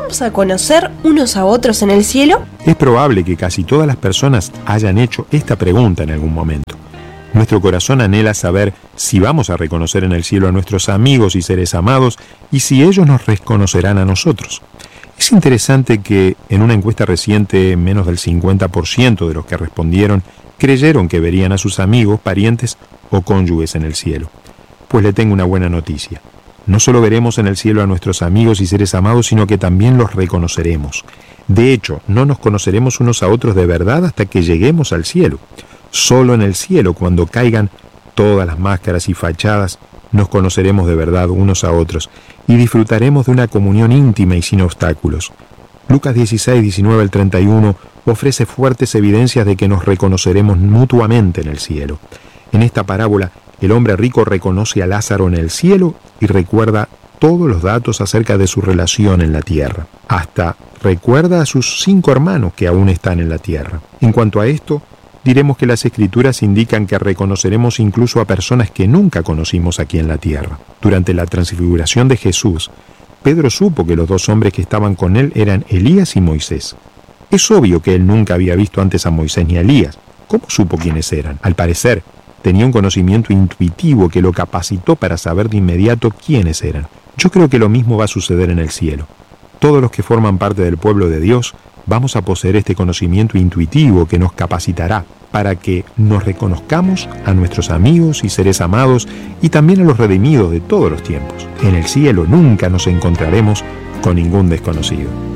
vamos a conocer unos a otros en el cielo? Es probable que casi todas las personas hayan hecho esta pregunta en algún momento. Nuestro corazón anhela saber si vamos a reconocer en el cielo a nuestros amigos y seres amados y si ellos nos reconocerán a nosotros. Es interesante que en una encuesta reciente menos del 50% de los que respondieron creyeron que verían a sus amigos, parientes o cónyuges en el cielo. Pues le tengo una buena noticia. No solo veremos en el cielo a nuestros amigos y seres amados, sino que también los reconoceremos. De hecho, no nos conoceremos unos a otros de verdad hasta que lleguemos al cielo. Solo en el cielo, cuando caigan todas las máscaras y fachadas, nos conoceremos de verdad unos a otros y disfrutaremos de una comunión íntima y sin obstáculos. Lucas 16, 19 al 31 ofrece fuertes evidencias de que nos reconoceremos mutuamente en el cielo. En esta parábola, el hombre rico reconoce a Lázaro en el cielo y recuerda todos los datos acerca de su relación en la tierra. Hasta recuerda a sus 5 hermanos que aún están en la tierra. En cuanto a esto, diremos que las Escrituras indican que reconoceremos incluso a personas que nunca conocimos aquí en la tierra. Durante la transfiguración de Jesús, Pedro supo que los 2 hombres que estaban con él eran Elías y Moisés. Es obvio que él nunca había visto antes a Moisés ni a Elías. ¿Cómo supo quiénes eran? Al parecer, tenía un conocimiento intuitivo que lo capacitó para saber de inmediato quiénes eran. Yo creo que lo mismo va a suceder en el cielo. Todos los que forman parte del pueblo de Dios vamos a poseer este conocimiento intuitivo que nos capacitará para que nos reconozcamos a nuestros amigos y seres amados y también a los redimidos de todos los tiempos. En el cielo nunca nos encontraremos con ningún desconocido.